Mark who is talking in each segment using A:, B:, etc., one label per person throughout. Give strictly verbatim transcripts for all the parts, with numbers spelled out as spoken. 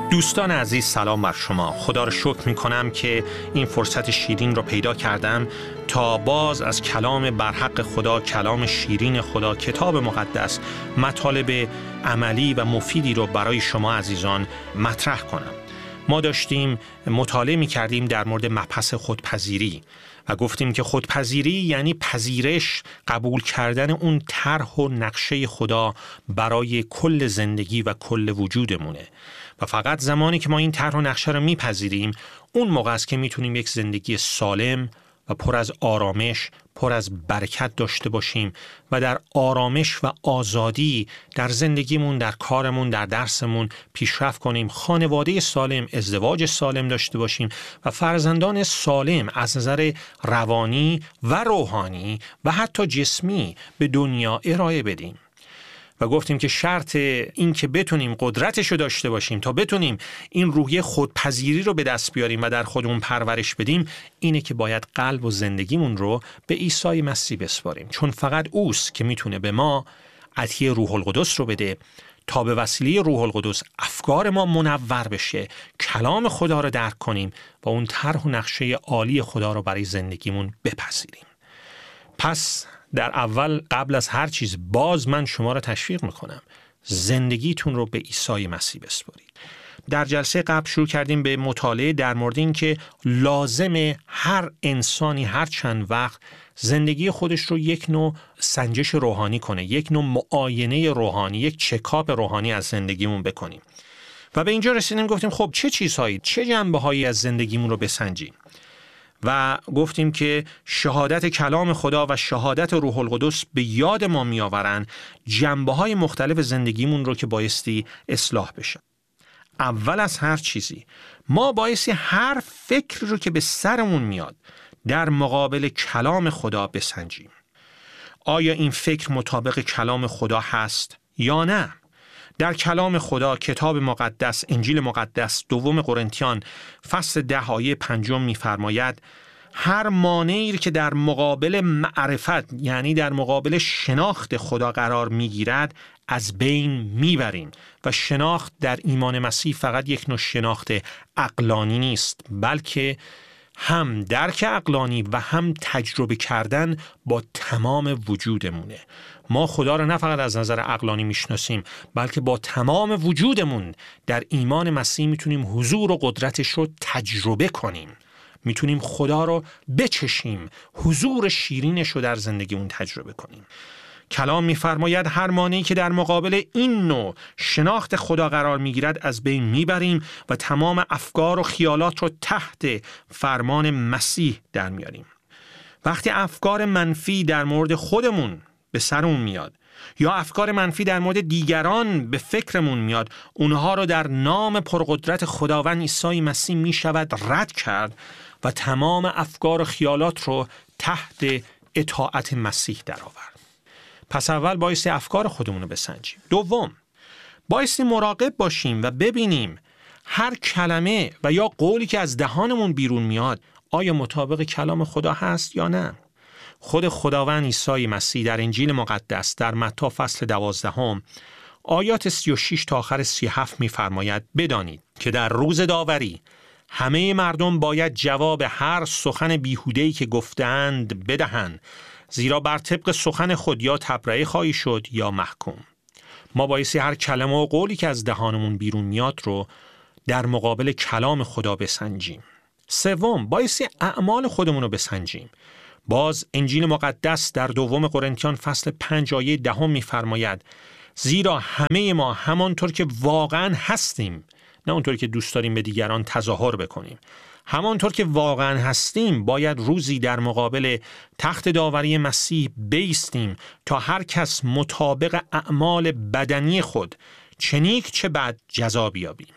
A: دوستان عزیز، سلام بر شما. خدا رو شکر می کنم که این فرصت شیرین رو پیدا کردم تا باز از کلام برحق خدا، کلام شیرین خدا، کتاب مقدس، مطالب عملی و مفیدی رو برای شما عزیزان مطرح کنم. ما داشتیم مطالعه می کردیم در مورد مبحث خودپذیری و گفتیم که خودپذیری یعنی پذیرش، قبول کردن اون طرح و نقشه خدا برای کل زندگی و کل وجودمونه و فقط زمانی که ما این طرح و نقشه رو میپذیریم اون موقع است که میتونیم یک زندگی سالم و پر از آرامش، پر از برکت داشته باشیم و در آرامش و آزادی در زندگیمون، در کارمون، در درسمون پیشرفت کنیم، خانواده سالم، ازدواج سالم داشته باشیم و فرزندان سالم از نظر روانی و روحانی و حتی جسمی به دنیا ارائه بدیم. و گفتیم که شرط این که بتونیم قدرتش رو داشته باشیم تا بتونیم این روحیه خودپذیری رو به دست بیاریم و در خودمون پرورش بدیم اینه که باید قلب و زندگیمون رو به عیسی مسیح بسپاریم، چون فقط اوست که میتونه به ما عطیه روح القدس رو بده تا به وسیله روح القدس افکار ما منور بشه، کلام خدا رو درک کنیم و اون طرح و نقشه عالی خدا رو برای زندگیمون بپذیریم. پس در اول قبل از هر چیز باز من شما را تشویق میکنم زندگیتون رو به عیسی مسیح بسپارید. در جلسه قبل شروع کردیم به مطالعه در مورد این که لازمه هر انسانی هر چند وقت زندگی خودش رو یک نوع سنجش روحانی کنه، یک نوع معاینه روحانی، یک چکاپ روحانی از زندگیمون بکنیم و به اینجا رسیدیم گفتیم خب چه چیزهایی، چه جنبه هایی از زندگیمون رو بسنجیم و گفتیم که شهادت کلام خدا و شهادت روح القدس به یاد ما میآورن جنبه‌های مختلف زندگیمون رو که بایستی اصلاح بشه. اول از هر چیزی ما بایستی هر فکر رو که به سرمون میاد در مقابل کلام خدا بسنجیم. آیا این فکر مطابق کلام خدا هست یا نه؟ در کلام خدا، کتاب مقدس، انجیل مقدس، دوم قرنتیان فصل ده آیه پنجم می‌فرماید هر مانعی که در مقابل معرفت یعنی در مقابل شناخت خدا قرار میگیرد از بین میبریم و شناخت در ایمان مسیح فقط یک نوع شناخت عقلانی نیست، بلکه هم درک عقلانی و هم تجربه کردن با تمام وجودمونه. ما خدا رو نه فقط از نظر عقلانی میشناسیم بلکه با تمام وجودمون در ایمان مسیح میتونیم حضور و قدرتش رو تجربه کنیم، میتونیم خدا رو بچشیم، حضور شیرینش رو در زندگیمون تجربه کنیم. کلام میفرماید هر مانعی که در مقابل این نوع شناخت خدا قرار میگیرد از بین میبریم و تمام افکار و خیالات رو تحت فرمان مسیح در میاریم. وقتی افکار منفی در مورد خودمون به سرمون میاد یا افکار منفی در مورد دیگران به فکرمون میاد، اونها رو در نام پرقدرت خداوند عیسی مسیح میشود رد کرد و تمام افکار و خیالات رو تحت اطاعت مسیح در آورد. پس اول بایستی افکار خودمون رو بسنجیم. دوم، بایستی مراقب باشیم و ببینیم هر کلمه و یا قولی که از دهانمون بیرون میاد آیا مطابق کلام خدا هست یا نه. خود خداوند عیسی مسیح در انجیل مقدس در متی فصل دوازدهم آیات سی و شش تا آخر سی و هفت می‌فرماید بدانید که در روز داوری همه مردم باید جواب هر سخن بیهوده‌ای که گفتند بدهند، زیرا بر طبق سخن خود یا تبرئه خواهی شد یا محکوم. ما بایستی هر کلمه و قولی که از دهانمون بیرون میاد رو در مقابل کلام خدا بسنجیم. سوم، بایستی اعمال خودمون رو بسنجیم. باز انجیل مقدس در دوم قرنتیان فصل پنج آیه دهم می‌فرماید زیرا همه ما همانطور که واقعا هستیم، نه اونطور که دوست داریم به دیگران تظاهر بکنیم، همانطور که واقعا هستیم باید روزی در مقابل تخت داوری مسیح بایستیم تا هر کس مطابق اعمال بدنی خود چه نیک چه بد جزا بیابیم.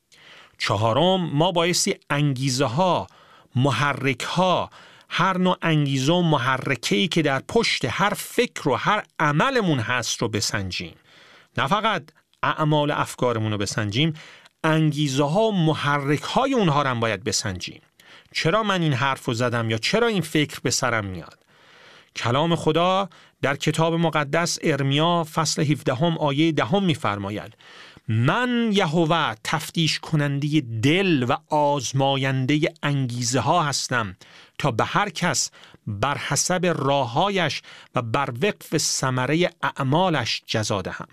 A: چهارم، ما بایستی انگیزه ها، محرک ها، هر نوع انگیزه و محرکه‌ای که در پشت هر فکر و هر عملمون هست رو بسنجیم. نه فقط اعمال افکارمون رو بسنجیم، انگیزه ها و محرک های اونها رو هم باید بسنجیم. چرا من این حرف رو زدم یا چرا این فکر به سرم میاد؟ کلام خدا در کتاب مقدس ارمیا فصل هفدهم آیه دهم می‌فرماید من یهوه تفتیش کننده دل و آزماینده انگیزه ها هستم تا به هر کس بر حسب راههایش و بر وفق ثمره اعمالش جزا دهم.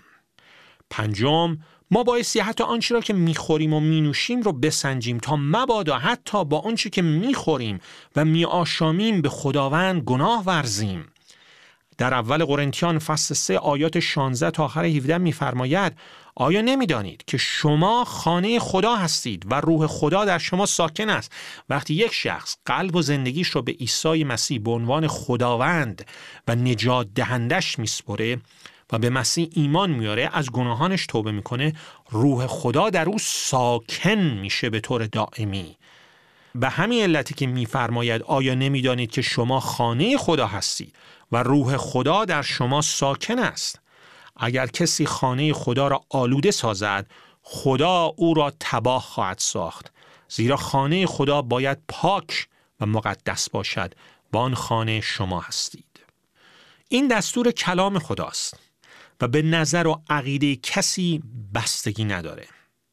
A: پنجم، ما بایستی حتی آنچه را که میخوریم و مینوشیم رو بسنجیم تا مبادا حتی با آنچه که میخوریم و میآشامیم به خداوند گناه ورزیم. در اول قرنتیان فصل سه آیات شانزده تا آخر هفده میفرماید آیا نمیدانید که شما خانه خدا هستید و روح خدا در شما ساکن است؟ وقتی یک شخص قلب و زندگیش رو به عیسی مسیح به عنوان خداوند و نجات دهندش میسپره و به مسیح ایمان میاره، از گناهانش توبه میکنه، روح خدا در او ساکن میشه به طور دائمی. به همین علتی که میفرماید آیا نمیدانید که شما خانه خدا هستید و روح خدا در شما ساکن است. اگر کسی خانه خدا را آلوده سازد، خدا او را تباه خواهد ساخت، زیرا خانه خدا باید پاک و مقدس باشد و آن خانه شما هستید. این دستور کلام خداست و به نظر و عقیده کسی بستگی نداره.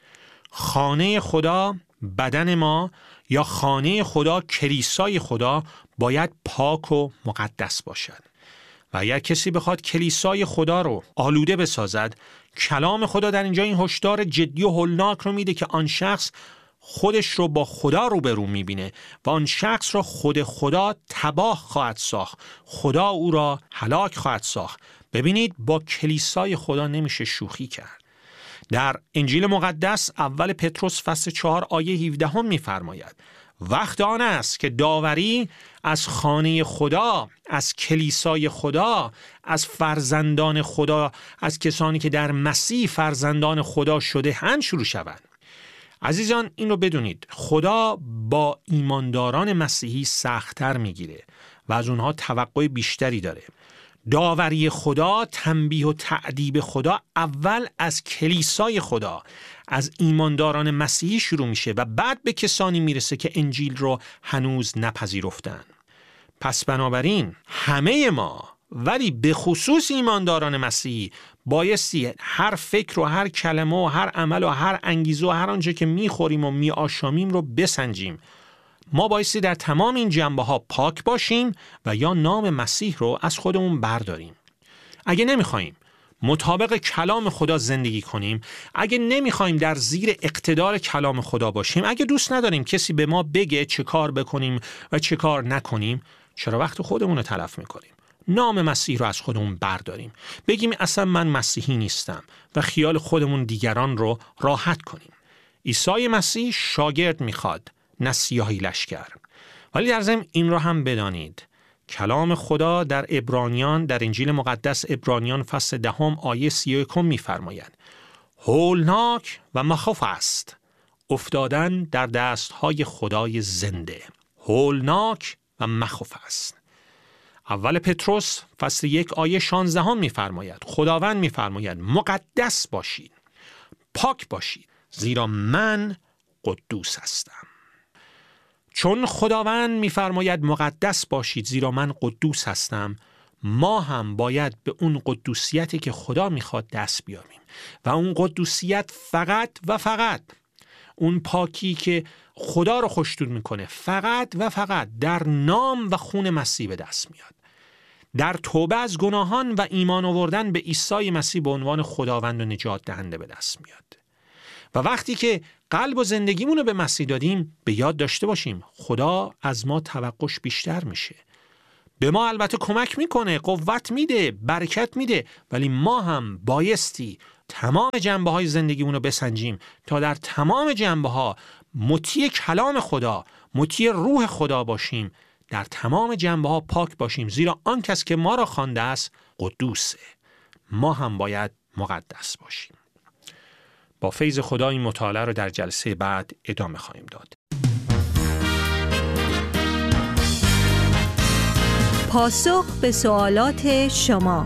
A: خانه خدا، بدن ما، یا خانه خدا، کلیسای خدا باید پاک و مقدس باشد. و اگر کسی بخواد کلیسای خدا رو آلوده بسازد، کلام خدا در اینجا این هشدار جدی و هولناک رو میده که آن شخص خودش رو با خدا روبرو میبینه و آن شخص را خود خدا تباه خواهد ساخت، خدا او را هلاک خواهد ساخت. ببینید، با کلیسای خدا نمیشه شوخی کرد. در انجیل مقدس اول پتروس فصل چهار آیه هفده هم میفرماید وقت آن است که داوری از خانه خدا، از کلیسای خدا، از فرزندان خدا، از کسانی که در مسیح فرزندان خدا شده اند شروع شود. عزیزان، این رو بدونید، خدا با ایمانداران مسیحی سخت‌تر میگیره و از اونها توقع بیشتری داره. داوری خدا، تنبیه و تعدیب خدا اول از کلیسای خدا، از ایمانداران مسیحی شروع میشه و بعد به کسانی میرسه که انجیل رو هنوز نپذیرفتن. پس بنابراین همه ما، ولی به خصوص ایمانداران مسیحی، بایستی هر فکر و هر کلمه و هر عمل و هر انگیزه و هر آنچه که میخوریم و میآشامیم رو بسنجیم. ما بایستی در تمام این جنبه ها پاک باشیم و یا نام مسیح رو از خودمون برداریم. اگه نمیخوایم مطابق کلام خدا زندگی کنیم، اگه نمیخوایم در زیر اقتدار کلام خدا باشیم، اگه دوست نداریم کسی به ما بگه چه کار بکنیم و چه کار نکنیم، چرا وقت خودمون رو تلف میکنیم؟ نام مسیح رو از خودمون برداریم، بگیم اصلا من مسیحی نیستم و خیال خودمون دیگران رو راحت کنیم. عیسی مسیح شاگرد میخواد، نه سیاهی لشکر. ولی در ضمن این را هم بدانید، کلام خدا در عبرانیان، در انجیل مقدس عبرانیان فصل دهم آیه سی و یک می‌فرماید هولناک و مخوف است افتادن در دستهای خدای زنده. هولناک و مخوف است. اول پتروس فصل یک آیه شانزده هم می‌فرماید، خداوند می‌فرماید مقدس باشید، پاک باشید، زیرا من قدوس هستم. چون خداوند می‌فرماید مقدس باشید زیرا من قدوس هستم، ما هم باید به اون قدوسیتی که خدا میخواد دست بیاریم و اون قدوسیت فقط و فقط، اون پاکی که خدا رو خوشنود میکنه، فقط و فقط در نام و خون مسیح به دست میاد، در توبه از گناهان و ایمان آوردن به عیسی مسیح به عنوان خداوند و نجات دهنده به دست میاد. و وقتی که قلب و زندگیمون رو به مسیح دادیم، به یاد داشته باشیم خدا از ما توقعش بیشتر میشه. به ما البته کمک میکنه، قوت میده، برکت میده، ولی ما هم بایستی تمام جنبه های زندگیمون رو بسنجیم تا در تمام جنبه ها مطیع کلام خدا، مطیع روح خدا باشیم، در تمام جنبه ها پاک باشیم، زیرا آن کس که ما را خوانده است قدوسه. ما هم باید مقدس باشیم. با فیض خدا این مطالعه رو در جلسه بعد ادامه خواهیم داد.
B: پاسخ به سوالات شما.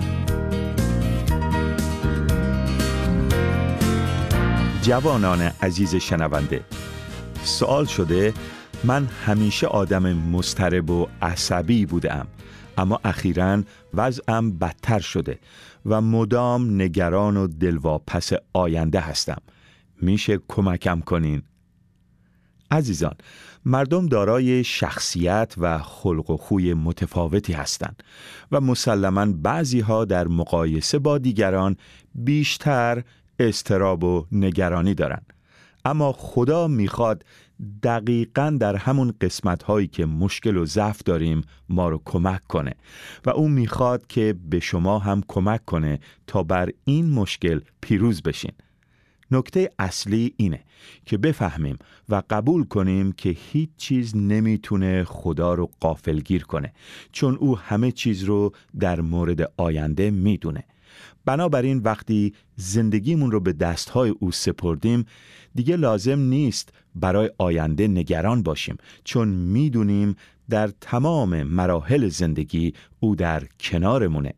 C: جوانان عزیز شنونده، سوال شده من همیشه آدم مضطرب و عصبی بودم، اما اخیراً وضعم بدتر شده و مدام نگران و دلواپس آینده هستم. میشه کمکم کنین؟ عزیزان، مردم دارای شخصیت و خلق و خوی متفاوتی هستند و مسلماً بعضی‌ها در مقایسه با دیگران بیشتر اضطراب و نگرانی دارند. اما خدا میخواد دقیقاً در همون قسمت‌هایی که مشکل و ضعف داریم ما رو کمک کنه و اون میخواد که به شما هم کمک کنه تا بر این مشکل پیروز بشین. نکته اصلی اینه که بفهمیم و قبول کنیم که هیچ چیز نمیتونه خدا رو غافلگیر کنه، چون او همه چیز رو در مورد آینده میدونه. بنابراین وقتی زندگیمون رو به دستهای او سپردیم دیگه لازم نیست برای آینده نگران باشیم، چون میدونیم در تمام مراحل زندگی او در کنارمونه.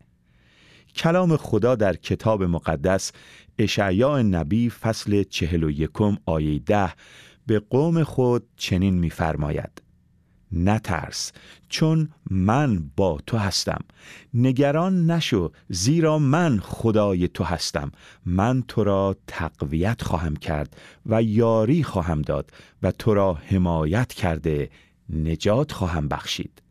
C: کلام خدا در کتاب مقدس اشعیا نبی فصل چهل و یکم آیه ده به قوم خود چنین می‌فرماید: نترس، چون من با تو هستم. نگران نشو، زیرا من خدای تو هستم. من تو را تقویت خواهم کرد و یاری خواهم داد و تو را حمایت کرده نجات خواهم بخشید.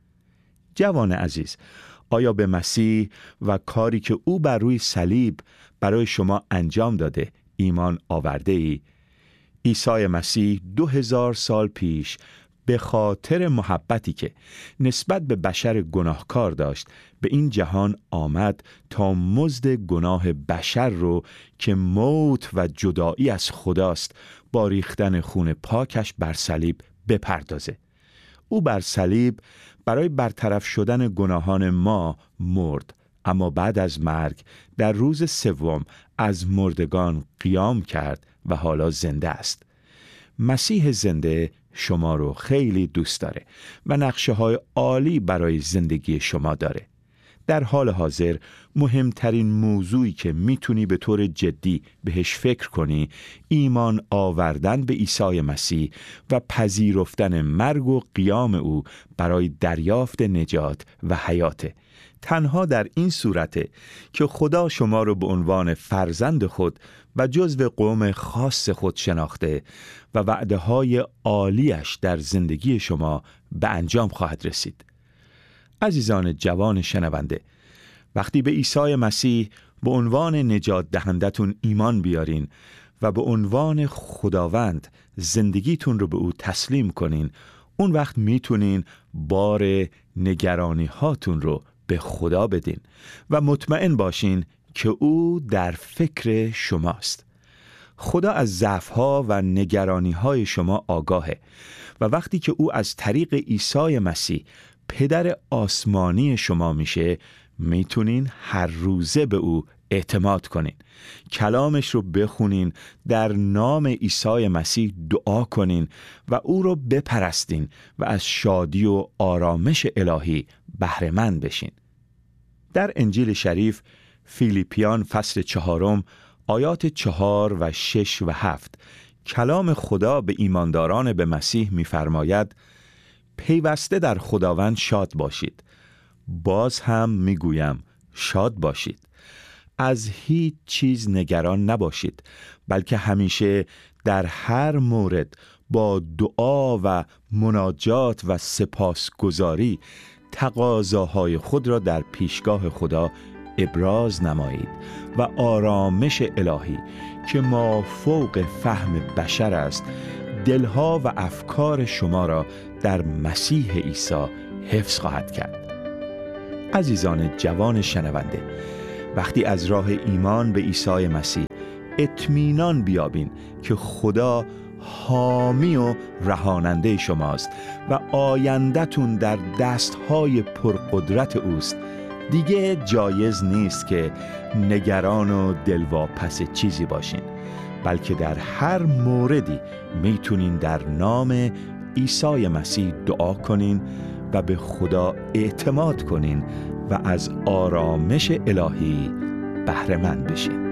C: جوان عزیز، آیا به مسیح و کاری که او بر روی صلیب برای شما انجام داده ایمان آورده ای؟ عیسی مسیح دو هزار سال پیش به خاطر محبتی که نسبت به بشر گناهکار داشت به این جهان آمد تا مزد گناه بشر رو که موت و جدایی از خداست با ریختن خون پاکش بر صلیب بپردازه. او بر صلیب برای برطرف شدن گناهان ما مرد، اما بعد از مرگ در روز سوم از مردگان قیام کرد و حالا زنده است. مسیح زنده شما رو خیلی دوست داره و نقشه های عالی برای زندگی شما داره. در حال حاضر مهمترین موضوعی که میتونی به طور جدی بهش فکر کنی ایمان آوردن به عیسی مسیح و پذیرفتن مرگ و قیام او برای دریافت نجات و حیاته. تنها در این صورته که خدا شما رو به عنوان فرزند خود و جزو قوم خاص خود شناخته و وعده های عالیش در زندگی شما به انجام خواهد رسید. عزیزان جوان شنونده، وقتی به عیسی مسیح به عنوان نجات دهندتون ایمان بیارین و به عنوان خداوند زندگیتون رو به او تسلیم کنین، اون وقت میتونین بار نگرانی هاتون رو به خدا بدین و مطمئن باشین که او در فکر شماست. خدا از ضعف‌ها و نگرانی‌های شما آگاهه و وقتی که او از طریق عیسی مسیح پدر آسمانی شما میشه، میتونین هر روزه به او اعتماد کنین، کلامش رو بخونین، در نام عیسی مسیح دعا کنین و او رو بپرستین و از شادی و آرامش الهی بهره مند بشین. در انجیل شریف فیلیپیان فصل چهارم آیات چهار و شش و هفت کلام خدا به ایمانداران به مسیح می‌فرماید: پیوسته در خداوند شاد باشید. باز هم میگویم شاد باشید. از هیچ چیز نگران نباشید، بلکه همیشه در هر مورد با دعا و مناجات و سپاسگزاری تقاضاهای خود را در پیشگاه خدا ابراز نمایید و آرامش الهی که مافوق فهم بشر است دلها و افکار شما را در مسیح عیسی حفظ خواهد کرد. عزیزان جوان شنونده، وقتی از راه ایمان به عیسی مسیح اطمینان بیابین که خدا حامی و رهاننده شماست و آینده‌تون در دستهای پرقدرت اوست، دیگه جایز نیست که نگران و دلواپس چیزی باشین، بلکه در هر موردی میتونین در نام عیسی مسیح دعا کنین و به خدا اعتماد کنین و از آرامش الهی بهره مند بشین.